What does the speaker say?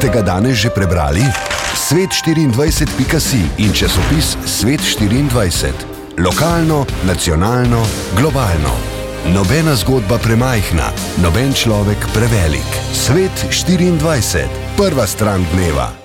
Ste ga danes že prebrali? Svet24.si in časopis Svet24. Lokalno, nacionalno, globalno. Nobena zgodba premajhna, noben človek prevelik. Svet24. Prva stran dneva.